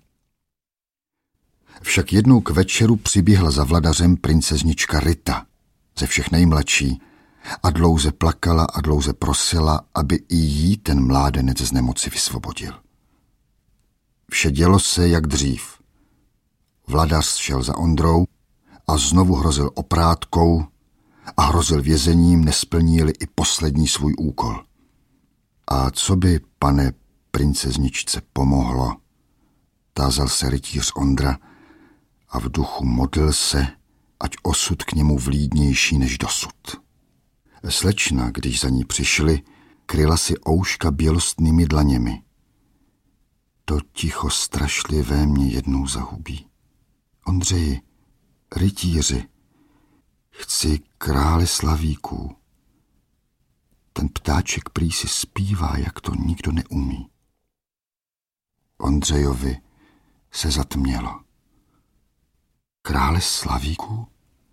Však jednou k večeru přiběhla za vladařem princeznička Rita, ze všech nejmladší, a dlouze plakala a dlouze prosila, aby i jí ten mládenec z nemoci vysvobodil. Vše dělo se jak dřív. Vladař šel za Ondrou a znovu hrozil oprátkou a hrozil vězením, nesplnili i poslední svůj úkol. A co by, pane princezničce, pomohlo? Tázal se rytíř Ondra a v duchu modlil se, ať osud k němu vlídnější než dosud. Slečna, když za ní přišli, kryla si ouška bělostnými dlaněmi. To ticho strašlivé mě jednou zahubí. Ondřeji, rytíři, chci krále slavíků. Ten ptáček prý si zpívá, jak to nikdo neumí. Ondřejovi se zatmělo. Krále slavíků?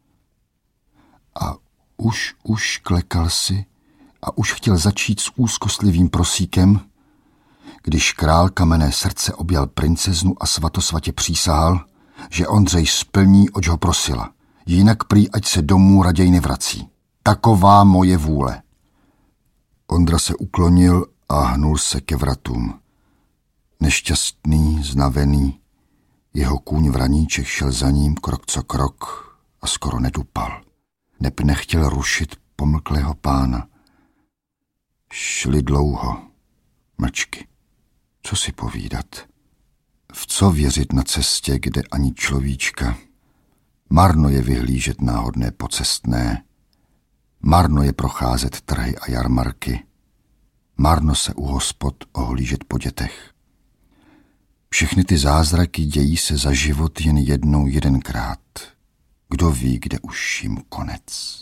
A už, už klekal si a už chtěl začít s úzkostlivým prosíkem, když král kamenné srdce objal princeznu a svatosvatě přísahal, že Ondřej splní, oč ho prosila. Jinak prý, ať se domů raději nevrací. Taková moje vůle. Ondra se uklonil a hnul se ke vratům. Nešťastný, znavený, jeho kůň Vraníček šel za ním krok co krok a skoro nedupal. Neb nechtěl rušit pomlklého pána. Šli dlouho, mlčky. Co si povídat? V co věřit na cestě, kde ani človíčka? Marno je vyhlížet náhodné pocestné, marno je procházet trhy a jarmarky, marno se u hospod ohlížet po dětech. Všechny ty zázraky dějí se za život jen jednou jedenkrát. Kdo ví, kde už jim konec.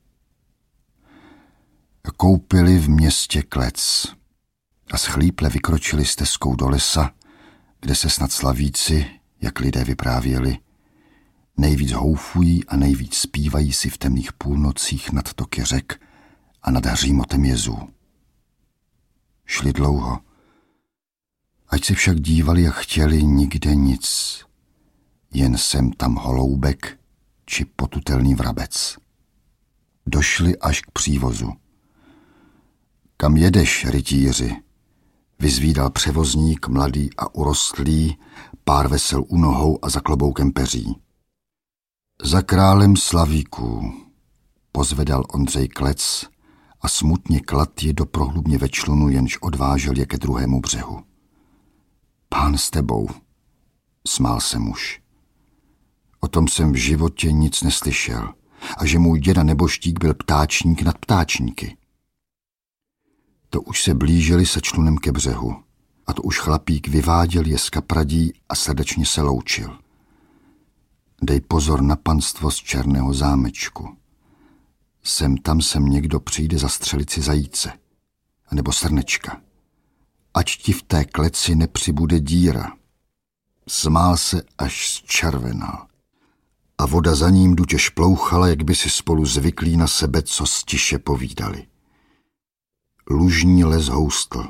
Koupili v městě klec a schlíple vykročili stezkou do lesa, kde se snad slavíci, jak lidé vyprávěli, nejvíc houfují a nejvíc zpívají si v temných půlnocích nad toky řek a nad hřímotem jezů. Šli dlouho. Ať se však dívali, jak chtěli, nikde nic. Jen sem tam holoubek či potutelný vrabec. Došli až k přívozu. Kam jedeš, rytíři? Vyzvídal převozník, mladý a urostlý, pár vesel u nohou a za kloboukem peří. Za králem slavíků, pozvedal Ondřej klec a smutně klad je do prohlubně ve člunu, jenž odvážel je ke druhému břehu. Pán s tebou, smál se muž. O tom jsem v životě nic neslyšel a že můj děda neboštík byl ptáčník nad ptáčníky. To už se blížili se člunem ke břehu a to už chlapík vyváděl je z kapradí a srdečně se loučil. Dej pozor na panstvo z černého zámečku. Sem tam sem někdo přijde zastřelit si zajíce, anebo srnečka. Ať ti v té kleci nepřibude díra. Smál se, až zčervenal. a voda za ním dutě šplouchala, jak by si spolu zvyklí na sebe co stiše povídali. Lužní les houstl.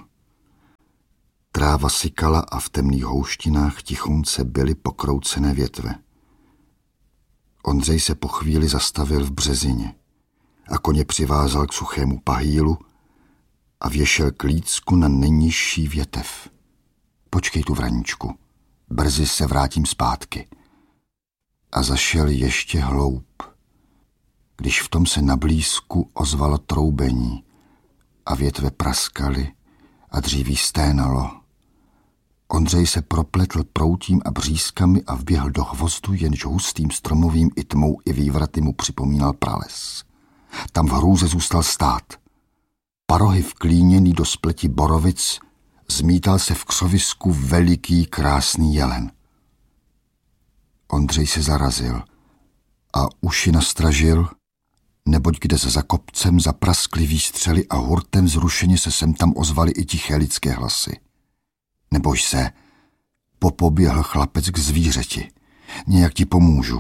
Tráva sykala a v temných houštinách tichonce byly pokroucené větve. Ondřej se po chvíli zastavil v březině a koně přivázal k suchému pahýlu a věšel klícku na nejnižší větev. Počkej tu, Vraničku, brzy se vrátím zpátky. A zašel ještě hloub, když v tom se nablízku ozvalo troubení a větve praskaly a dříví sténalo. Ondřej se propletl proutím a břízkami a vběhl do hvozdu, jenž hustým stromovým i tmou i vývraty mu připomínal prales. Tam v hrůze zůstal stát. Parohy vklíněný do spleti borovic zmítal se v křovisku veliký krásný jelen. Ondřej se zarazil a uši nastražil, neboť kde za kopcem zapraskly výstřely a hurtem zrušeně se sem tam ozvaly i tiché lidské hlasy. Neboj se, popoběhl chlapec k zvířeti, nějak ti pomůžu.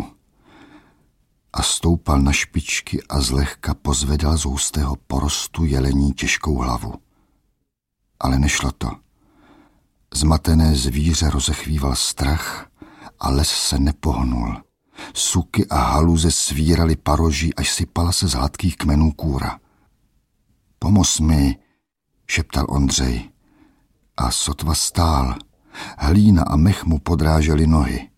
A stoupal na špičky a zlehka pozvedal z hustého porostu jelení těžkou hlavu. Ale nešlo to. Zmatené zvíře rozechvíval strach a les se nepohnul. Suky a haluze svíraly paroží, až sypala se z hladkých kmenů kůra. Pomoz mi, šeptal Ondřej. A sotva stál. Hlína a mech mu podrážely nohy.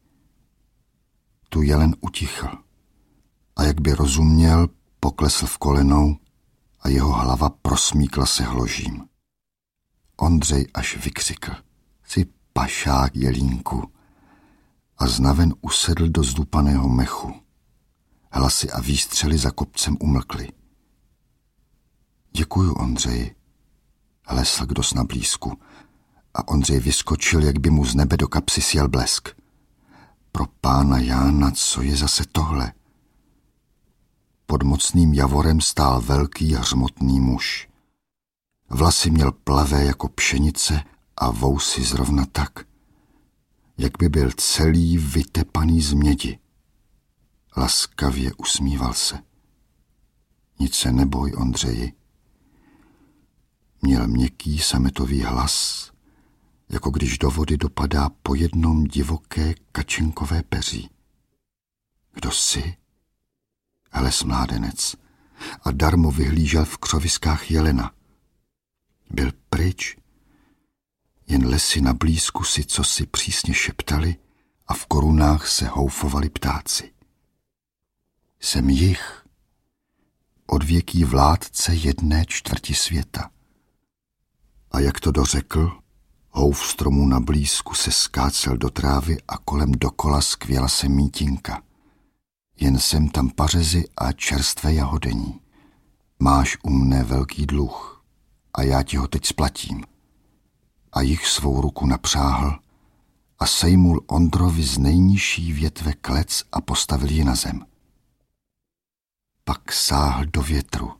Tu jelen utichl. A jak by rozuměl, poklesl v kolenou a jeho hlava prosmíkla se hložím. Ondřej až vykřikl. Jsi pašák, jelínku. A znaven usedl do zdupaného mechu. Hlasy a výstřely za kopcem umlkly. Děkuju, Ondřeji, hlesl kdos na blízku a Ondřej vyskočil, jak by mu z nebe do kapsy sjel blesk. Pro pána Jána, co je zase tohle? Pod mocným javorem stál velký hřmotný muž. Vlasy měl plavé jako pšenice a vousy zrovna tak, jak by byl celý vytepaný z mědi. Laskavě usmíval se. Nic se neboj, Ondřeji. Měl měkký sametový hlas, jako když do vody dopadá po jednom divoké kačenkové peří. Kdo jsi? Hles mládenec a darmo vyhlížel v křoviskách jelena. Byl pryč, jen lesy na blízku si cosi přísně šeptali a v korunách se houfovali ptáci. Jsem jich, odvěký vládce jedné čtvrti světa. A jak to dořekl, houf stromů na blízku se skácel do trávy a kolem dokola skvěla se mítinka. Jen jsem tam pařezy a čerstvé jahodení. Máš u mne velký dluh a já ti ho teď splatím. A jich svou ruku napřáhl a sejmul Ondrovi z nejnižší větve klec a postavil ji na zem. Pak sáhl do větru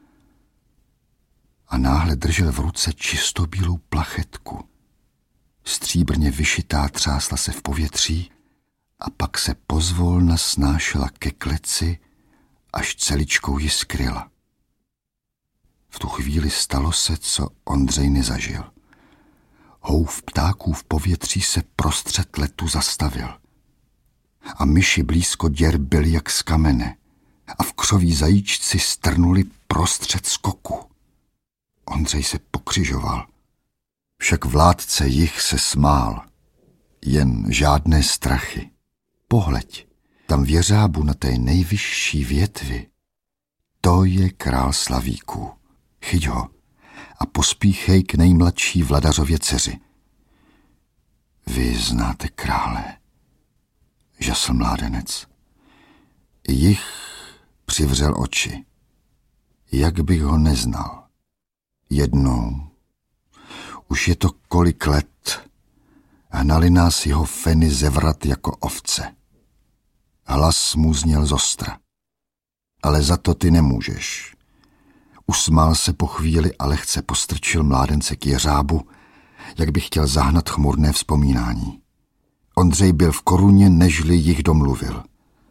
a náhle držel v ruce čistobílou plachetku. Stříbrně vyšitá třásla se v povětří a pak se pozvolna snášela ke kleci, až celičkou ji skryla. V tu chvíli stalo se, co Ondřej nezažil. Houf ptáků v povětří se prostřed letu zastavil. A myši blízko děr byly jak z kamene a v křoví zajíčci strnuli prostřed skoku. Ondřej se pokřižoval. Však vládce jich se smál. Jen žádné strachy. Pohleď, tam v jeřábu na té nejvyšší větvi. To je král slavíků. Chyť ho a pospíchej k nejmladší Vladařově dceři. Vy znáte krále, žasl mládenec. Jich přivřel oči. Jak bych ho neznal. Jednou, už je to kolik let, hnali nás jeho feny ze vrat jako ovce. Hlas mu zněl zostra. Ale za to ty nemůžeš. Usmál se po chvíli a lehce postrčil mládence k jeřábu, jak by chtěl zahnat chmurné vzpomínání. Ondřej byl v koruně, nežli jich domluvil.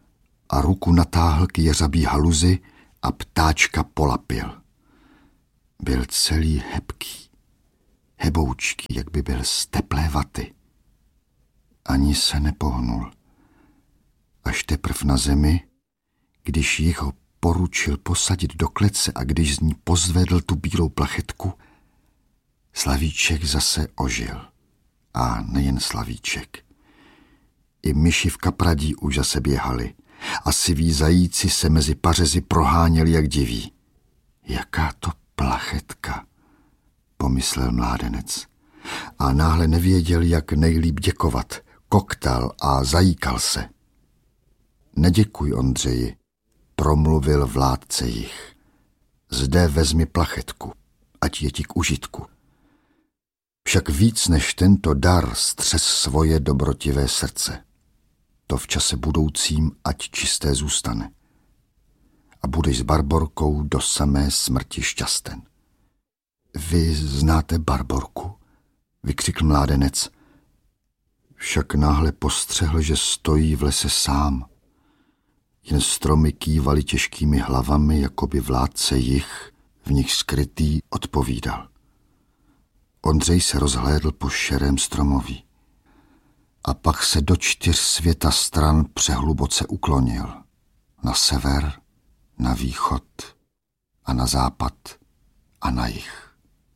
a ruku natáhl k jeřabí haluzi a ptáčka polapil. Byl celý hebký, heboučký, jak by byl z teplé vaty. Ani se nepohnul. Až teprv na zemi, když jich ho poručil posadit do klece a když z ní pozvedl tu bílou plachetku, Slavíček zase ožil. A nejen Slavíček. I myši v kapradí už zase běhali a siví zajíci se mezi pařezy proháněli jak diví. Jaká to plachetka, pomyslel mládenec. A náhle nevěděl, jak nejlíp děkovat. Koktal a zajíkal se. Neděkuj, Ondřeji, promluvil vládce jich. Zde vezmi plachetku, ať je ti k užitku. Však víc než tento dar střes svoje dobrotivé srdce. To v čase budoucím ať čisté zůstane. A budeš s Barborkou do samé smrti šťasten. Vy znáte Barborku? Vykřikl mládenec. Však náhle postřehl, že stojí v lese sám. Jen stromy kývaly těžkými hlavami, jako by vládce jich, v nich skrytý, odpovídal. Ondřej se rozhlédl po šerém stromoví. A pak se do čtyř světa stran přehluboce uklonil. Na sever, na východ a na západ a na jih.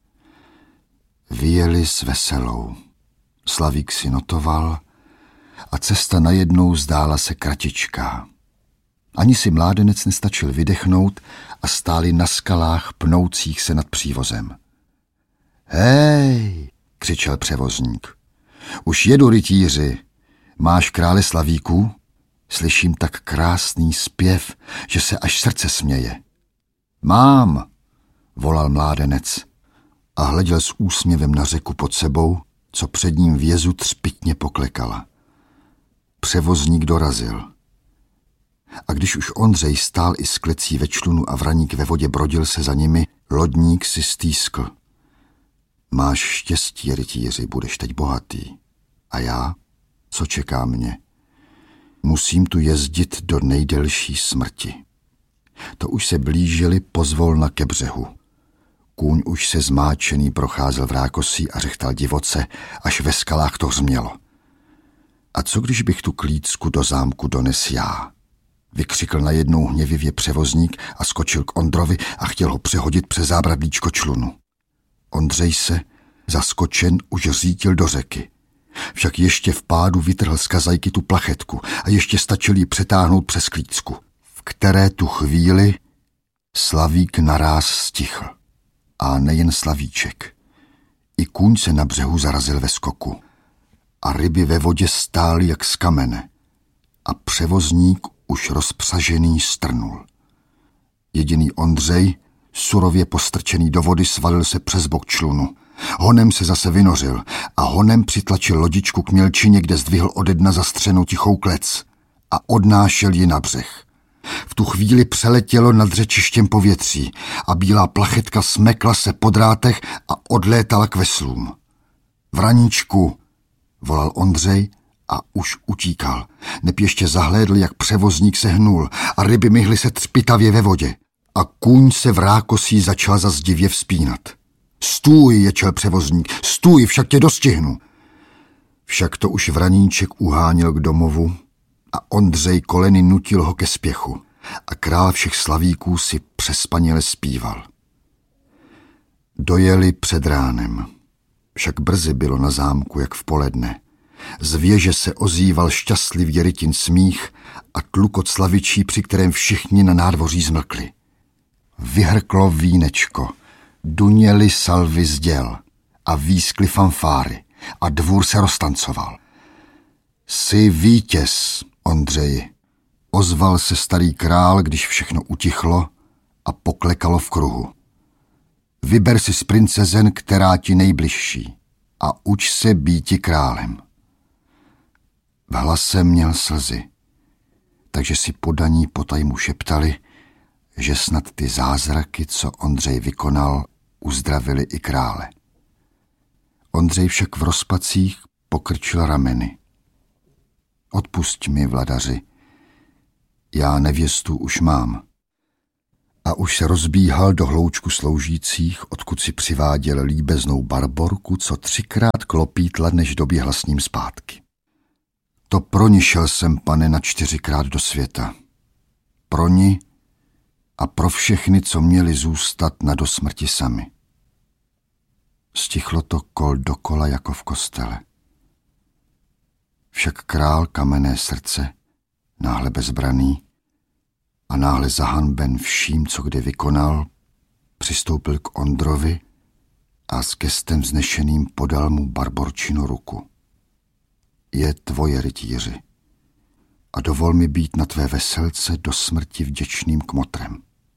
Vyjeli s veselou. Slavík si notoval a cesta najednou zdála se kratičká. Ani si mládenec nestačil vydechnout a stáli na skalách pnoucích se nad přívozem. Hej, křičel převozník. Už jedu, rytíři. Máš krále Slavíku? Slyším tak krásný zpěv, že se až srdce směje. Mám, volal mládenec a hleděl s úsměvem na řeku pod sebou, co před ním v jezu třpitně poklekala. Převozník dorazil. A když už Ondřej stál i s klecí ve člunu a vraník ve vodě brodil se za nimi, lodník si stýskl. Máš štěstí, rytíři, budeš teď bohatý. A já? Co čeká mě? Musím tu jezdit do nejdelší smrti. To už se blížili pozvolna ke břehu. Kůň už se zmáčený procházel v rákosí a řechtal divoce, až ve skalách to hřmělo. A co když bych tu klícku do zámku dones já? Vykřikl najednou hněvivě převozník a skočil k Ondrovi a chtěl ho přehodit přes zábradlíčko člunu. Ondřej se, zaskočen, už řítil do řeky. Však ještě v pádu vytrhl z kazajky tu plachetku a ještě stačil ji přetáhnout přes klícku, v které tu chvíli Slavík naráz stichl. A nejen Slavíček. I kůň se na břehu zarazil ve skoku. A ryby ve vodě stály jak z kamene. A převozník už rozpřažený strnul. Jediný Ondřej, surově postrčený do vody, svalil se přes bok člunu. Honem se zase vynořil a honem přitlačil lodičku k mělčině, kde zdvihl ode dna zastřenou tichou klec a odnášel ji na břeh. V tu chvíli přeletělo nad řečištěm povětří a bílá plachetka smekla se po drátech a odlétala k veslům. Vraníčku, volal Ondřej a už utíkal. Neb ještě zahlédl, jak převozník se hnul a ryby myhly se třpitavě ve vodě. A kůň se v rákosí začal zas divě vzpínat. Stůj, ječel převozník, stůj, však tě dostihnu. Však to už vraníček uháněl k domovu a Ondřej koleny nutil ho ke spěchu a král všech Slavíků si přespaněle zpíval. Dojeli před ránem. Však brzy bylo na zámku, jak v poledne. Z věže se ozýval šťastlivě rytin smích a tlukot slavičí, při kterém všichni na nádvoří zmlkli. Vyhrklo vínečko, duněly salvy z děl a výskly fanfáry a dvůr se roztancoval. Jsi vítěz, Ondřeji, ozval se starý král, když všechno utichlo a poklekalo v kruhu. Vyber si z princezen, která ti nejbližší, a uč se býti králem. V hlase měl slzy, takže si podaní potajmu šeptali, že snad ty zázraky, co Ondřej vykonal, uzdravili i krále. Ondřej však v rozpacích pokrčil rameny. Odpusť mi, vladaři, Já nevěstu už mám. A už se rozbíhal do hloučku sloužících, odkud si přiváděl líbeznou Barborku, co třikrát klopítla, než doběhla s ním zpátky. To pro ní šel jsem, pane, na čtyřikrát do světa. Pro ní a pro všechny, co měli zůstat na dosmrti sami. Stichlo to kol dokola jako v kostele. Však král kamenné srdce, náhle bezbraný a náhle zahanben vším, co kdy vykonal, přistoupil k Ondrovi a s gestem vznešeným podal mu Barborčinu ruku. Je tvoje, rytíři, a dovol mi být na tvé veselce do smrti vděčným kmotrem.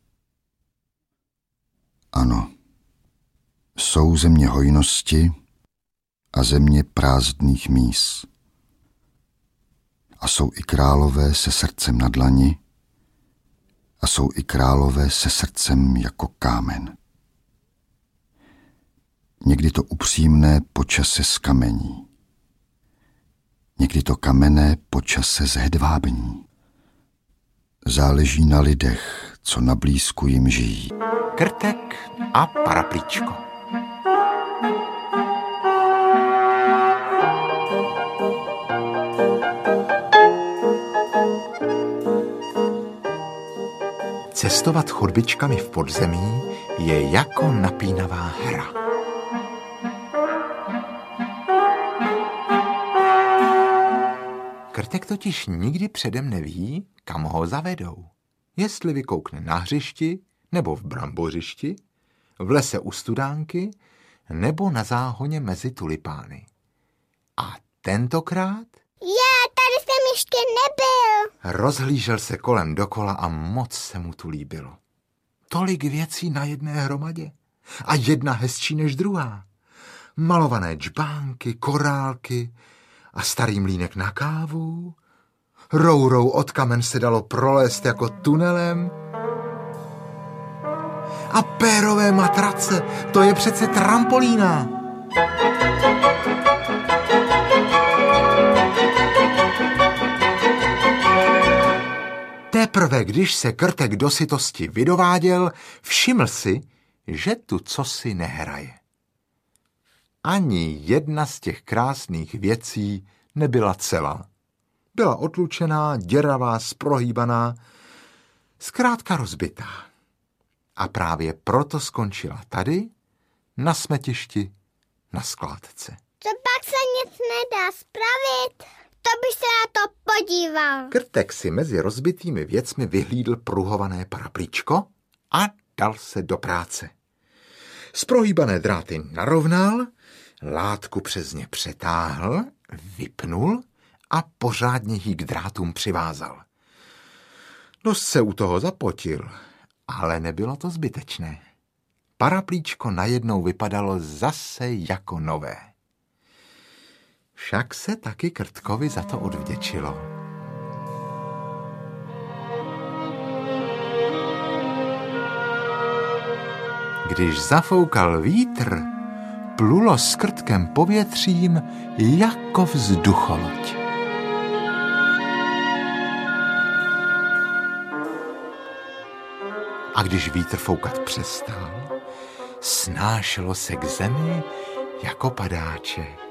Ano, jsou země hojnosti a země prázdných míst. A jsou i králové se srdcem na dlani a jsou i králové se srdcem jako kámen. Někdy to upřímné počase zkamení, někdy to kamenné počase zhedvábní. Záleží na lidech, co na blízku jim žijí. Krtek a Paraplíčko. Cestovat chodbičkami v podzemí je jako napínavá hra. Krtek totiž nikdy předem neví, kam ho zavedou. Jestli vykoukne na hřišti, nebo v brambořišti, v lese u studánky, nebo na záhoně mezi tulipány. A tentokrát... Já, tady jsem ještě nebyl. Rozhlížel se kolem dokola a moc se mu tu líbilo. Tolik věcí na jedné hromadě. A jedna hezčí než druhá. Malované džbánky, korálky a starý mlýnek na kávu. Rourou od kamen se dalo prolézt jako tunelem. A pérové matrace, to je přece trampolína. Teprve když se Krtek do sytosti vydováděl, všiml si, že tu cosi nehraje. Ani jedna z těch krásných věcí nebyla celá. Byla otlučená, děravá, sprohýbaná, zkrátka rozbitá. A právě proto skončila tady, na smetišti, na skládce. To pak se nic nedá spravit. To bych se na to podíval. Krtek si mezi rozbitými věcmi vyhlídl pruhované Paraplíčko a dal se do práce. Sprohýbané dráty narovnal, látku přes ně přetáhl, vypnul a pořádně ji k drátům přivázal. Dost se u toho zapotil, ale nebylo to zbytečné. Paraplíčko najednou vypadalo zase jako nové. Však se taky Krtkovi za to odvděčilo. Když zafoukal vítr, plulo s Krtkem povětřím jako vzducholoď. A když vítr foukat přestal, snášelo se k zemi jako padáček.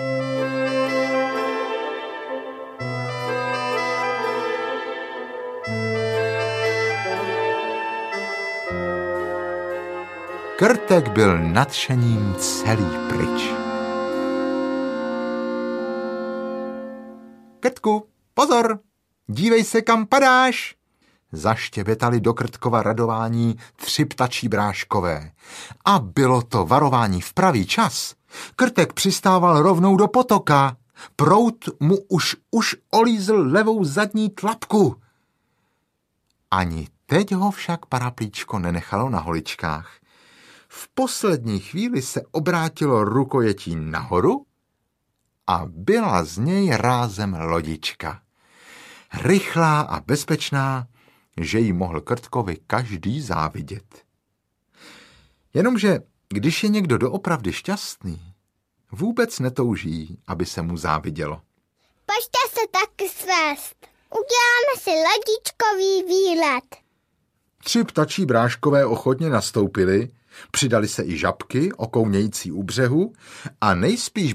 Krtek byl nadšením celý pryč. Krtku, pozor, dívej se, kam padáš! Zaštěbetali do Krtkova radování tři ptačí bráškové. A bylo to varování v pravý čas. Krtek přistával rovnou do potoka. Proud mu už už olízl levou zadní tlapku. Ani teď ho však Paraplíčko nenechalo na holičkách. V poslední chvíli se obrátilo rukojetí nahoru a byla z něj rázem lodička. Rychlá a bezpečná, že jí mohl Krtkovi každý závidět. Jenomže, když je někdo doopravdy šťastný, vůbec netouží, aby se mu závidělo. Pojďte se taky svést. Uděláme si lodičkový výlet. Tři ptačí bráškové ochotně nastoupili, přidali se i žabky, okounějící u břehu a nejspíš